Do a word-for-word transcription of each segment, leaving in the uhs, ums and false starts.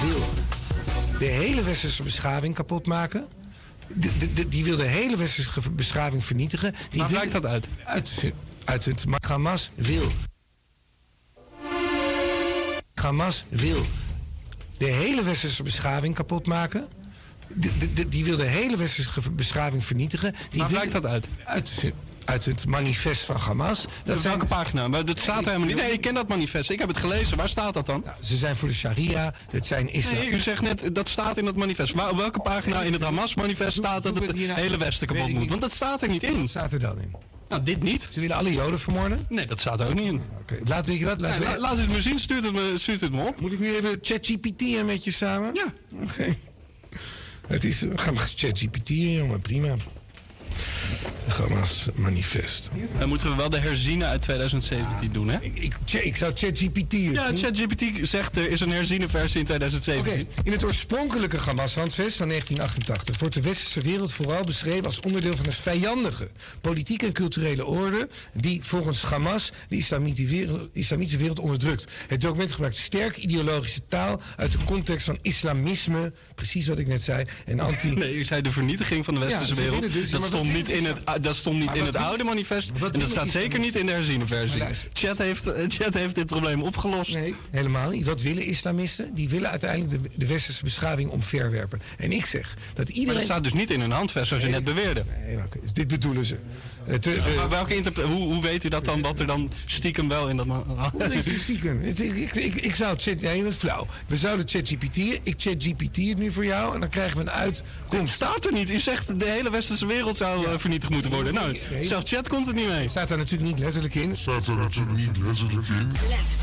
wil de hele westerse beschaving kapot maken. De, de, de, die wil de hele westerse beschaving vernietigen. Die Waar wil, blijkt dat uit? Uit, uit het Hamas wil. Hamas wil de hele westerse beschaving kapot maken. De, de, de, die wil de hele westerse beschaving vernietigen. Die Waar wil, blijkt dat uit? Uit, uit het manifest van Hamas. Dat Op zijn, welke pagina? Maar dat staat er helemaal niet. Nee, ik ken dat manifest. Ik heb het gelezen. Waar staat dat dan? nou, ze zijn voor de sharia. Het zijn islam. Nee, u zegt net, dat staat in het manifest. Waar, op welke pagina in het Hamas-manifest staat dat het hele Westen kapot moet? Want dat staat er niet in. Wat staat er dan in? Nou, dit niet. Ze willen alle Joden vermoorden? Nee, dat staat er ook niet in. Oké, laten we dat. Laten Nee, we, la- laat het me zien. Stuurt het me, stuurt het me op. Moet ik nu even ChatGPT'en met je samen? Ja. Oké. Het is, gaan we ChatGPT'en, jongen, prima. Hamas manifest. Dan moeten we wel de herziene uit twintig zeventien doen, hè? Ik, ik, ik zou ChatGPT'en. Ja, ChatGPT zegt er is een herziene versie in twintig zeventien. Oké, in het oorspronkelijke Hamas-handvest van negentien achtentachtig wordt de westerse wereld vooral beschreven als onderdeel van een vijandige politieke en culturele orde die volgens Hamas de islamitische wereld, islamitische wereld onderdrukt. Het document gebruikt sterk ideologische taal uit de context van islamisme, precies wat ik net zei, en anti... Nee, u zei de vernietiging van de westerse Ja, ze wereld. willen dus- dat, maar stond wat niet wil in de het, ah, dat stond niet Maar in wat het wil- oude manifest. wat En wil dat de staat zeker islam- niet in de herziene versie. Maar luister. Chat heeft, eh, Chat heeft dit probleem opgelost. Nee, helemaal niet. Wat willen islamisten? Die willen uiteindelijk de, de westerse beschaving omverwerpen. En ik zeg dat Maar iedereen... dat staat dus niet in hun handvest, zoals je net beweerde. Nee, oké, dus dit bedoelen ze. Het, eh, de- Maar welke interpre- hoe, hoe weet u dat dan, wat er dan stiekem wel in dat... Nee, stiekem. Het- Ik, ik, ik, ik zou het chat... Nee, dat is flauw. We zouden ChatGPT'en. Ik ChatGPT het nu voor jou. En dan krijgen we een uitkomst. Staat er niet. U zegt de hele westerse wereld zou eh, vernietigd moeten worden. Nou, Nee. zelfs Chat komt het niet mee. Staat daar natuurlijk niet letterlijk in. Staat er natuurlijk niet letterlijk in.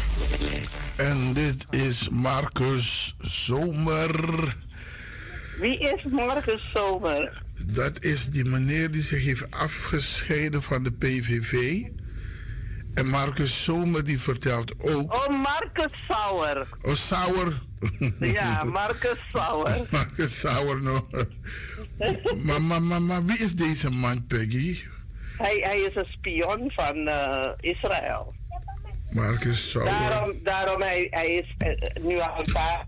En dit is Marcus Zomer. Wie is Marcus Zomer? Dat is die meneer die zich heeft afgescheiden van de P V V. En Marcus Zomer die vertelt ook... Oh, Marcus Sauer. Oh, Sauer. Ja, Marcus Sauer. Marcus Sauer nog. maar, maar, maar, maar wie is deze man, Peggy? Hij, hij is een spion van eh, Israël. Marcus Sauer. Daarom, daarom hij, hij is eh, nu al een paar...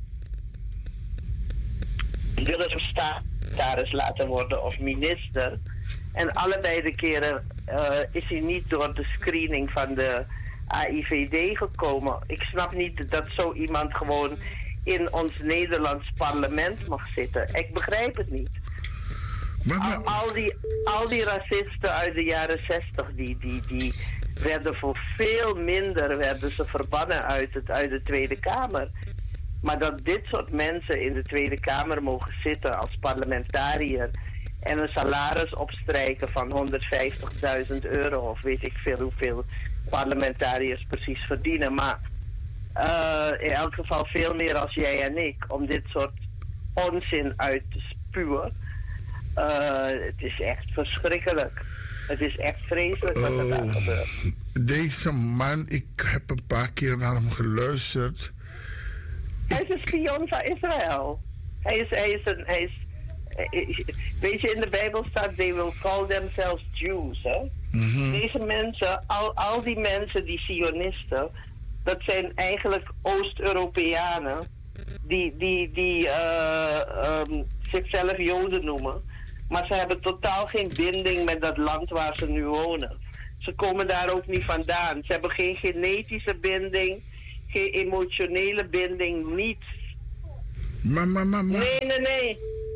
willen hem staatssecretaris laten worden of minister. En allebei de keren uh, is hij niet door de screening van de A I V D gekomen. Ik snap niet dat zo iemand gewoon in ons Nederlands parlement mag zitten. Ik begrijp het niet. Maar, maar, Al, al, die, al die racisten uit de jaren zestig, die, die, die werden voor veel minder werden ze verbannen uit, het, uit de Tweede Kamer. Maar dat dit soort mensen in de Tweede Kamer mogen zitten als parlementariër en een salaris opstrijken van honderdvijftigduizend euro of weet ik veel hoeveel parlementariërs precies verdienen. Maar uh, in elk geval veel meer als jij en ik om dit soort onzin uit te spuwen. Uh, het is echt verschrikkelijk. Het is echt vreselijk wat er daar Oh. gebeurt. deze man, ik heb een paar keer naar hem geluisterd. Hij is een spion van Israël. Hij is, hij is een, hij is, weet je, in de Bijbel staat, they will call themselves Jews, hè? Mhm. Deze mensen, al, al die mensen, die Zionisten, dat zijn eigenlijk Oost-Europeanen die, die, die uh, um, zichzelf Joden noemen. Maar ze hebben totaal geen binding met dat land waar ze nu wonen. Ze komen daar ook niet vandaan. Ze hebben geen genetische binding, geen emotionele binding, niets. Maar, maar, maar, maar. Nee, nee, nee.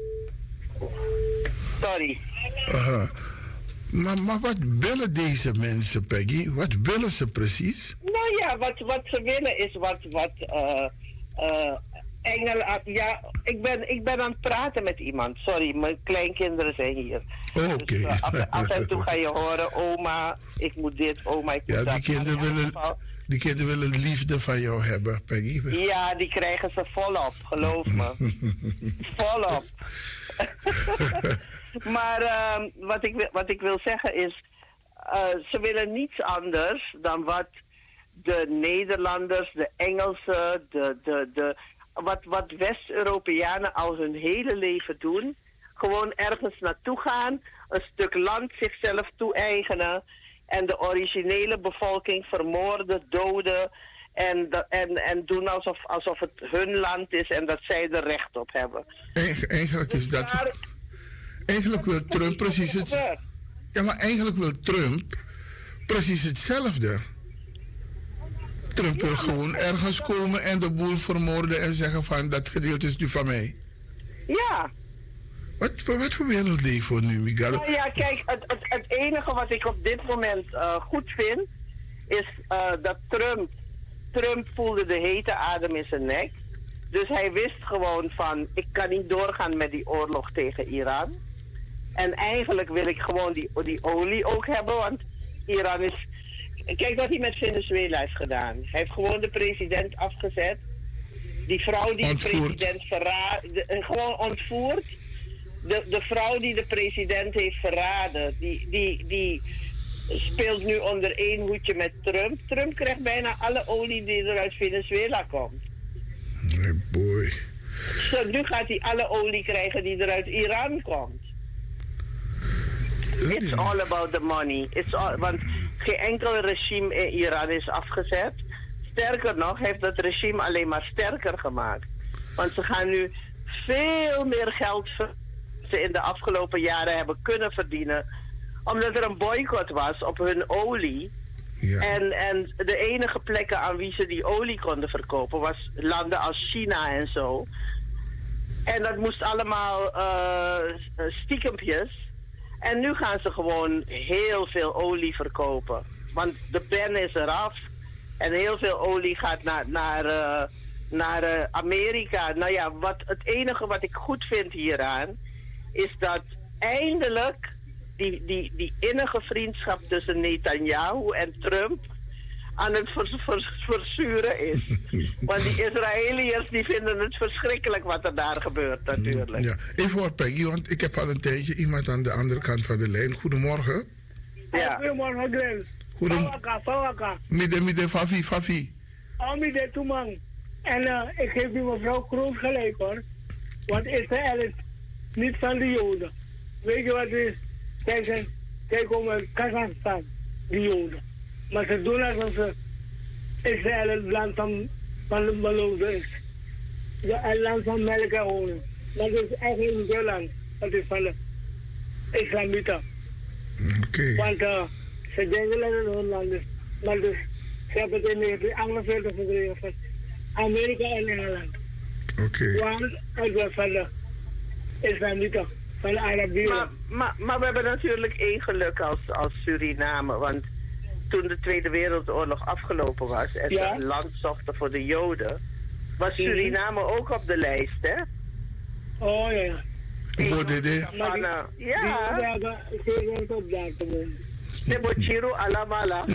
Sorry. Uh, maar, maar wat willen deze mensen, Peggy? Wat willen ze precies? Nou ja, wat, wat ze willen is wat, wat uh, uh, Engel... Ja, ik ben, ik ben aan het praten met iemand. Sorry, mijn kleinkinderen zijn hier. Oh, oké. Dus, uh, af, af en toe ga je horen, oma, ik moet dit, oma, ik moet Ja, dat. die kinderen, Maar in willen, ieder geval- die kinderen willen liefde van jou hebben, Peggy. Ja, die krijgen ze volop, geloof me. Volop. Maar uh, wat, ik, wil- wat ik wil zeggen is, uh, ze willen niets anders dan wat de Nederlanders, de Engelsen, de, de, de, wat, wat West-Europeanen al hun hele leven doen. Gewoon ergens naartoe gaan, een stuk land zichzelf toe-eigenen en de originele bevolking vermoorden, doden En, da- en, en doen alsof, alsof het hun land is en dat zij er recht op hebben. Eigen- Eigenlijk is dat... Maar- Eigenlijk wil Trump precies het... Ja, maar eigenlijk wil Trump precies hetzelfde. Trump wil gewoon ergens komen en de boel vermoorden en zeggen van dat gedeelte is nu van mij. Ja. Wat, wat voor wereld leven we nu, Miguel? Nou ja, kijk, het, het, het enige wat ik op dit moment uh, goed vind, is uh, dat Trump, Trump voelde de hete adem in zijn nek. Dus hij wist gewoon van, ik kan niet doorgaan met die oorlog tegen Iran. En eigenlijk wil ik gewoon die, die olie ook hebben, want Iran is... Kijk wat hij met Venezuela heeft gedaan. Hij heeft gewoon de president afgezet. Die vrouw die ontvoerd. de president verraad, gewoon ontvoerd. De, de vrouw die de president heeft verraden, die, die, die speelt nu onder één hoedje met Trump. Trump krijgt bijna alle olie die er uit Venezuela komt. Hey boy. So, nu gaat hij alle olie krijgen die er uit Iran komt. It's all about the money. It's all, want geen enkel regime in Iran is afgezet. Sterker nog, heeft het regime alleen maar sterker gemaakt. Want ze gaan nu veel meer geld verdienen ze in de afgelopen jaren hebben kunnen verdienen. Omdat er een boycott was op hun olie. Ja. En, en de enige plekken aan wie ze die olie konden verkopen was landen als China en zo. En dat moest allemaal uh, stiekempjes. En nu gaan ze gewoon heel veel olie verkopen. Want de ban is eraf. En heel veel olie gaat naar, naar, uh, naar uh, Amerika. Nou ja, wat, het enige wat ik goed vind hieraan is dat eindelijk die, die, die innige vriendschap tussen Netanyahu en Trump aan het vers, vers, verzuren is. Want die Israëliërs die vinden het verschrikkelijk wat er daar gebeurt natuurlijk. Ja. Even wat Peggy, want ik heb al een tijdje iemand aan de andere kant van de lijn. Goedemorgen. Ja. Goedemorgen, Glenn. Goedemorgen. Fawaka, Fawaka. Midden, midden, Fafi, Fafi. Oh, midden, Toeman. En uh, ik geef die mevrouw Kroon gelijk, hoor. Want Israël is niet van de Joden. Weet je wat het is? Zij, zijn, zij komen uit Kazachstan, die Joden. Maar ze doen alsof ze Israël het land van, van de beloofde is. Ja, het land van melk en honing. Dat is eigenlijk niet hun land. Dat is van de Islamieten. Oké. Okay. Want uh, ze denken dat het hun land is. Maar dus, ze hebben het in negentien achtenveertig verkregen van Amerika en Engeland. Oké. Okay. Want het was van de Islamieten, van de Arabieren. Maar, maar, maar we hebben natuurlijk één geluk als, als Suriname. Want toen de Tweede Wereldoorlog afgelopen was en ja? ze een land zochten voor de Joden, was Suriname ook op de lijst, hè? Oh ja, ja. Bo dede. Van, uh, ja. Die hebben zeker op daar te wonen. Nebochiru alamala.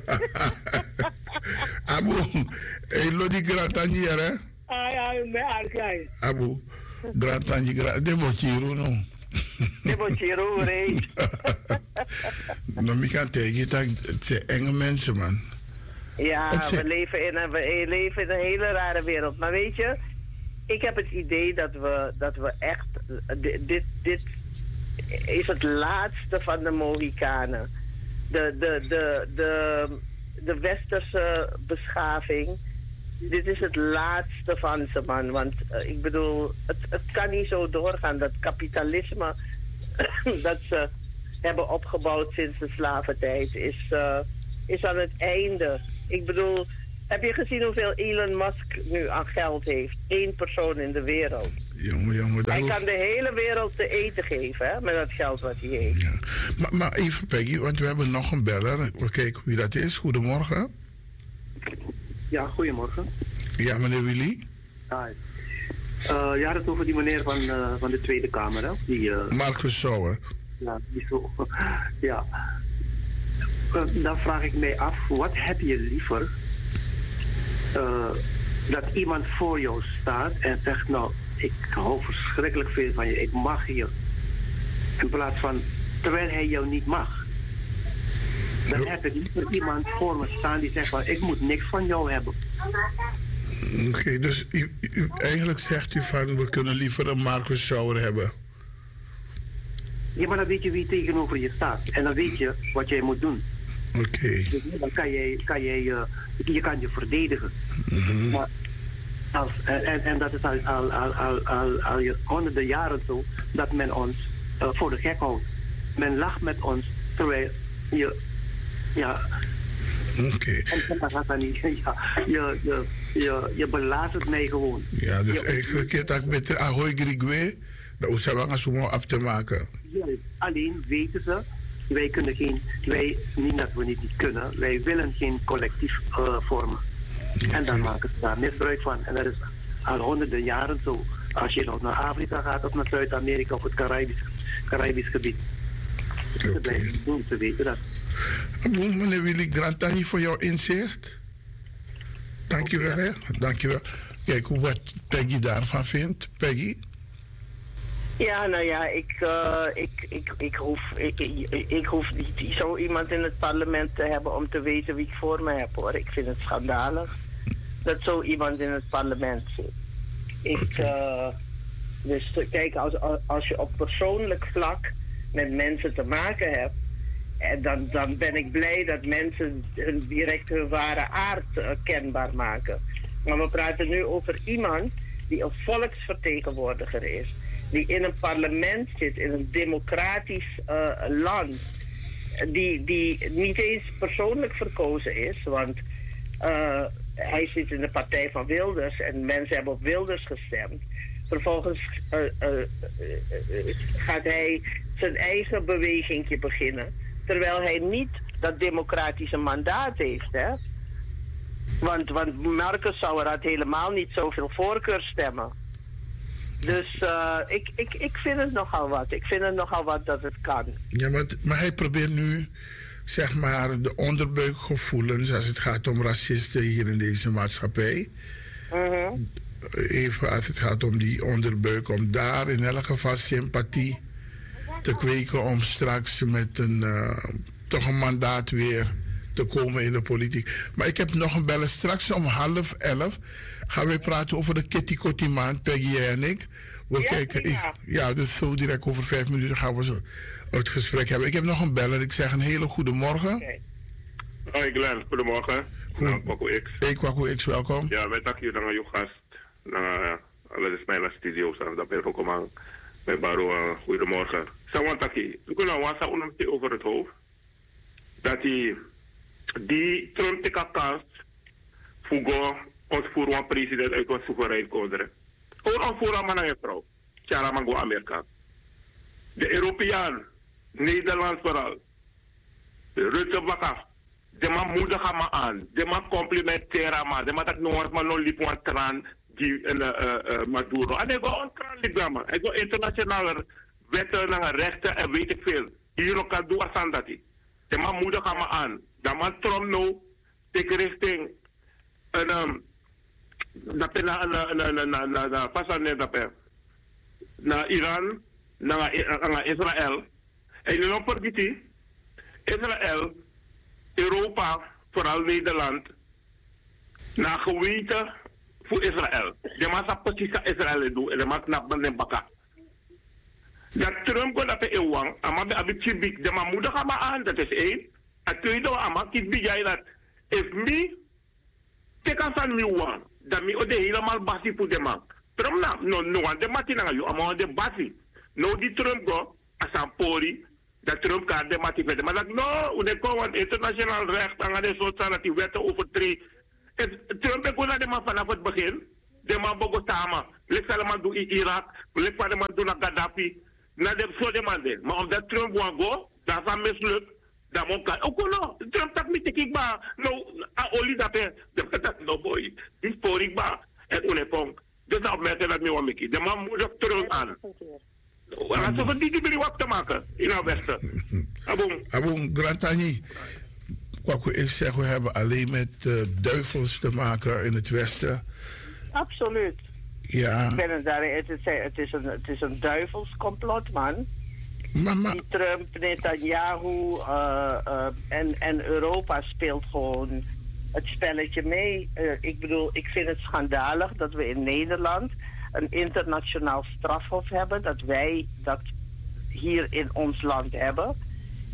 Abu, eh, Lodi Gratanjier, hè? Ah ja, met Arkij. Abu, Gratanjier, de Bochiru, no. Nebochiru, reet. Nou, ik kan tegen dat het zijn enge mensen, man. Ja, we leven, in een, we leven in een hele rare wereld. Maar weet je, ik heb het idee dat we, dat we echt... Dit, dit, dit is het laatste van de Mohikanen. De, de, de, de, de westerse beschaving. Dit is het laatste van ze, man. Want uh, ik bedoel, het, het kan niet zo doorgaan. Dat kapitalisme dat ze hebben opgebouwd sinds de slaventijd is, uh, is aan het einde. Ik bedoel, heb je gezien hoeveel Elon Musk nu aan geld heeft? Eén persoon in de wereld. Jongen, jongen, hij ook... kan de hele wereld te eten geven, hè, met dat geld wat hij heeft. Ja. Maar, maar even, Peggy, want we hebben nog een beller. We kijken wie dat is. Goedemorgen. Ja, goedemorgen. Ja, meneer Willy. Hi. Uh, je had het over die meneer van, uh, van de Tweede Kamer, hè? Die, uh, Marcus Sauer. Ja, die zo. Ja. Uh, dan vraag ik mij af, wat heb je liever? Uh, dat iemand voor jou staat en zegt, nou, ik hou verschrikkelijk veel van je, ik mag je. In plaats van, terwijl hij jou niet mag. Dan heb ik liever iemand voor me staan die zegt, van, ik moet niks van jou hebben. Oké, okay, dus u, u, eigenlijk zegt u van, we kunnen liever een Marcus Sauer hebben. Ja, maar dan weet je wie tegenover je staat. En dan weet je wat jij moet doen. Oké. Okay. Dus dan kan je, kan je, je, je kan je verdedigen. Mm-hmm. Maar als, en, en dat is al, al, al, al, al, al honderden jaren zo, dat men ons uh, voor de gek houdt. Men lacht met ons, terwijl je... Ja, oké. Okay. Ja, je, je, je, je belazert mij gewoon. Ja, dus je, eigenlijk is dat met de Ahoy Grigwe, dat is wel zo op te maken. Ja, alleen weten ze, wij kunnen geen, wij, niet dat we niet, niet kunnen, wij willen geen collectief uh, vormen. Okay. En dan maken ze daar misbruik van. En dat is al honderden jaren zo. Als je nog naar Afrika gaat of naar Zuid-Amerika of het Caribisch, Caribisch gebied. Ze okay. blijven doen, ze weten dat. Meneer Willy Grantani voor jouw inzicht. Dankjewel, hè. Dankjewel. Kijk wat Peggy daarvan vindt. Peggy? Ja, nou ja, ik, uh, ik, ik, ik, hoef, ik, ik, ik hoef niet zo iemand in het parlement te hebben om te weten wie ik voor me heb, hoor. Ik vind het schandalig dat zo iemand in het parlement zit. Ik, uh, dus kijk, als, als je op persoonlijk vlak met mensen te maken hebt, en dan, dan ben ik blij dat mensen hun, direct hun ware aard uh, kenbaar maken. Maar we praten nu over iemand die een volksvertegenwoordiger is. Die in een parlement zit, in een democratisch uh, land. Die, die niet eens persoonlijk verkozen is. Want uh, hij zit in de partij van Wilders en mensen hebben op Wilders gestemd. Vervolgens uh, uh, uh, uh, gaat hij zijn eigen bewegingje beginnen. Terwijl hij niet dat democratische mandaat heeft, hè. Want, want Marcus Sauer had helemaal niet zoveel voorkeurstemmen. Dus uh, ik, ik, ik vind het nogal wat. Ik vind het nogal wat dat het kan. Ja, maar, maar hij probeert nu, zeg maar, de onderbuikgevoelens als het gaat om racisten hier in deze maatschappij. Uh-huh. Even als het gaat om die onderbuik, om daar in elk geval sympathie te kweken om straks met een, uh, toch een mandaat weer te komen in de politiek. Maar ik heb nog een bellen. Straks om half elf gaan we praten over de Kitty Kotimaan, Peggy en ik. We ja, kijken, ja. Ik, ja, dus zo direct over vijf minuten gaan we zo het gesprek hebben. Ik heb nog een bellen. Ik zeg een hele goede morgen. Okay. Hoi Glenn, goedemorgen. Goed. Nou, Kwaku X. Hey, Kwaku X, welkom. Ja, wij danken jullie aan je gast. Nou, dat is mijn studio, dat ben ik ook aan mijn baro. Goedemorgen. Sawantaki, ik wil nou wat over het hoofd. Dat die, die Trump te kans voor ons voor een president uit ons soeverein konderen. Gewoon voor een man en vrouw. Tjara mango Amerika. De Europeaan, Nederland vooral. De Rutte bakaf. De man moedig aan me aan. De man complimenteren me. De man dat nog maar nog liep een traan die Maduro. En ik ga een traan liep me. Ik ga internationale wetten en rechten en weet ik veel. Hier ook kan doen als dat. De man moedig aan me aan. De man Trump nou tegen richting een um, dat na na na na na na na pasan dat na Iran na na Israël en nu op die Israël Europa vooral Nederland na geweten voor Israël. De massa precies Israël doen en de massa naar beneden bakken. Dat Trump gaat dat de eeuwang, maar de abitibik de man moeder gaan aan, dat is één. Het tweede maar kijk bij jij dat if me teka san mi wan dat mi ode helemaal basi voor de man. Trump na no no aan de mati na yo ama de basi. No die Trump go asan pori dat Trump kan de mati verder. Maar dat no une ko want internationaal recht aan de soort dat die wetten overtreden. Trump is gewoon de man vanaf het begin. De man bogo tama. Lek allemaal doen in Irak, lek van de man doen naar Gaddafi. Na de zo de man de. Maar omdat Trump wan go, dat is mislukt. Dat moet kan. Ook no, Trump tak mi tekik ba. No, a oli dat pe. Dat no boy. Die sporik ba. En unepong. Dus dat merken dat mi wan miki. De man moet ook Trump aan. Als we die die wat te maken in het westen. Aboom. Aboom, Grantani. Wat ik zeg, we hebben alleen met uh, duivels te maken in het westen. Absoluut. Ja. Ik ben het daar. Het is, het is een, het is een duivelscomplot, man. Mama. Die Trump, Netanyahu uh, uh, en, en Europa speelt gewoon het spelletje mee. Uh, ik bedoel, ik vind het schandalig dat we in Nederland een internationaal strafhof hebben. Dat wij dat hier in ons land hebben.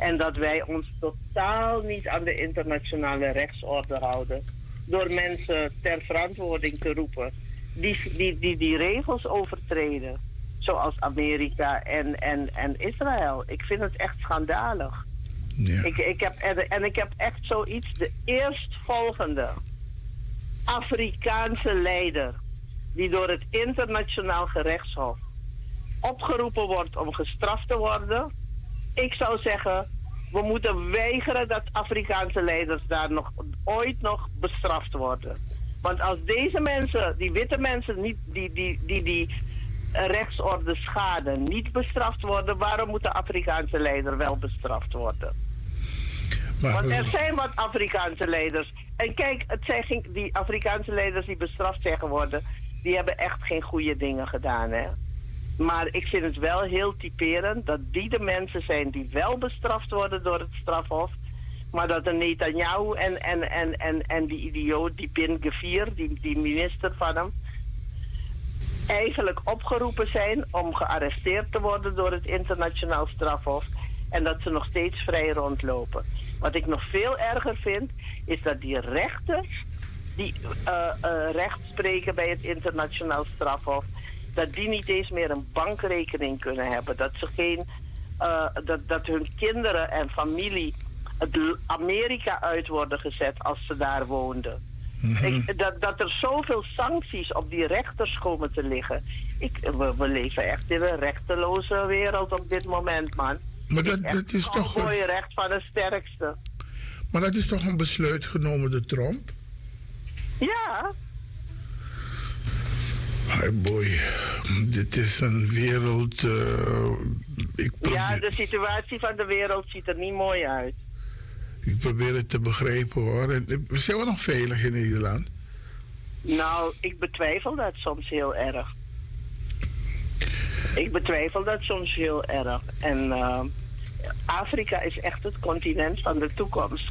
En dat wij ons totaal niet aan de internationale rechtsorde houden. Door mensen ter verantwoording te roepen die die, die, die regels overtreden. Zoals Amerika en, en, en Israël. Ik vind het echt schandalig. Ja. Ik, ik heb, en, en ik heb echt zoiets, de eerstvolgende Afrikaanse leider die door het internationaal gerechtshof opgeroepen wordt om gestraft te worden. Ik zou zeggen, we moeten weigeren dat Afrikaanse leiders daar nog ooit nog bestraft worden. Want als deze mensen, die witte mensen, niet, die, die, die, die rechtsorde schaden, niet bestraft worden, waarom moet de Afrikaanse leider wel bestraft worden? Maar, Want er zijn wat Afrikaanse leiders. En kijk, het zijn geen, die Afrikaanse leiders die bestraft zijn geworden, die hebben echt geen goede dingen gedaan, hè. Maar ik vind het wel heel typerend dat die de mensen zijn die wel bestraft worden door het strafhof. Maar dat de Netanyahu en, en, en, en, en die idioot, die Ben Gvir, die, die minister van hem, eigenlijk opgeroepen zijn om gearresteerd te worden door het internationaal strafhof. En dat ze nog steeds vrij rondlopen. Wat ik nog veel erger vind, is dat die rechters die uh, uh, recht spreken bij het internationaal strafhof, dat die niet eens meer een bankrekening kunnen hebben. Dat ze geen, uh, dat, dat hun kinderen en familie het Amerika uit worden gezet als ze daar woonden. Mm-hmm. Ik, dat, dat er zoveel sancties op die rechters komen te liggen. Ik, we, we leven echt in een rechteloze wereld op dit moment, man. Maar dat, dat is toch een mooi recht van de sterkste. Maar dat is toch een besluit genomen door Trump? Ja. Hi boy, dit is een wereld. Uh, ik ja, de situatie van de wereld ziet er niet mooi uit. Ik probeer het te begrijpen hoor. En, zijn we nog veilig in Nederland? Nou, ik betwijfel dat soms heel erg. Ik betwijfel dat soms heel erg. En uh, Afrika is echt het continent van de toekomst.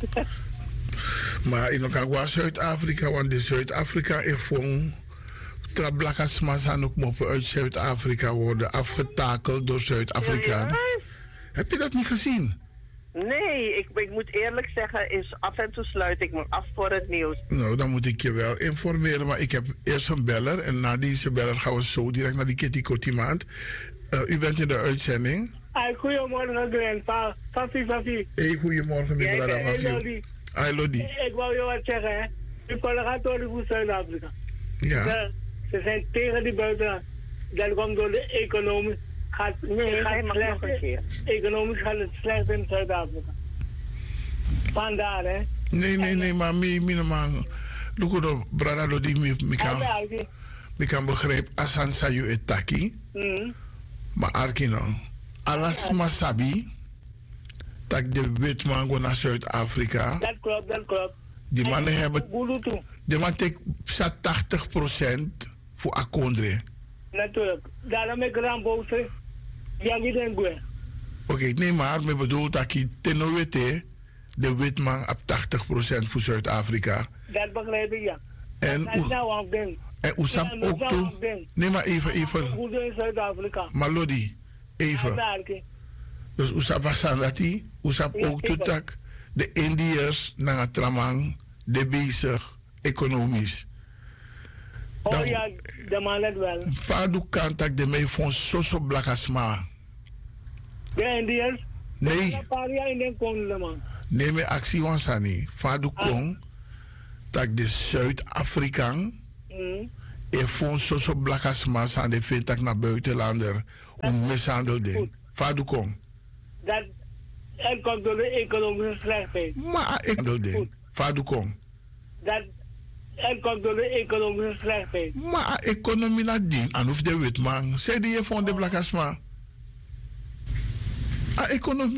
Maar in elkaar was Zuid-Afrika, want de Zuid-Afrika is van Trablakasmas en ook moppen uit Zuid-Afrika worden afgetakeld door Zuid-Afrikanen. Heb je dat niet gezien? Nee, ik, ik moet eerlijk zeggen, is af en toe sluit ik me af voor het nieuws. Nou, dan moet ik je wel informeren, maar ik heb eerst een beller en na deze beller gaan we zo direct naar die Kitty Kotimaand. Uh, u bent in de uitzending. Hey, goedemorgen, Glenn. Fafi, Fafi. Hey, goedemorgen, meneer Brada Fafi. Hey, Lodi. Ik wou je wat zeggen, hè. De collega's voor Zuid-Afrika. Ja. Ze, ze zijn tegen die buitenland. Dat komt door de economie. Gaat, nee, gaat slecht, economisch gaat het slecht in Zuid-Afrika. Vandaar, hè? Nee, nee, nee, maar mi, mi, man. Look at the brother, Lodi, mi, mi kan, mi kan begrijpen, asan sayu etaki. Maar Arkino, alas masabi, dat de witman gaat naar Zuid-Afrika. Dat klopt, dat klopt. Die mannen hebben, die man take tachtig procent voor akondre. Natuurlijk, daarom heb ik eraan boos. Ja, niet een goeie. Oké, nee, maar ik bedoel dat je ten wete de witman op tachtig procent voor Zuid-Afrika. Dat begrijp ik, ja. En dat is nou aan ding. En Oesap ja, ook toe. Nee, maar even, even. Hoe in Zuid-Afrika? Maar Lodi, even. Dus Oesap was aan dat hij, Oesap ook toe tak de Indiërs naar het tramang, de bezig, economisch. Oh dan, ja, de man het wel. Vaadu kan tak de mij van soso blakasma. De Indiërs? Nee. De nee, mijn actie was aan niet. Vaadu kon tak de Zuid-Afrikaan. Mm. En van soso blakasma aan de vindt tak naar buitenlander om mishandeld ding. Vaadu kon. Dat het komt door de economische slechtheid. Maar ik handel ding. Vaadu kon. Dat het komt door de economische slechtheid. Maar economie na dien, aan hoef de witman. Zei die je van de blakasma? A economie.